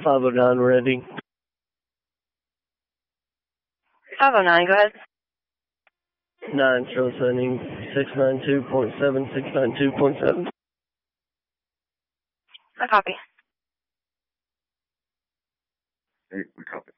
509 ready. 509, go ahead. 9 show setting 692.7, 692.7. I copy. Hey, we copy.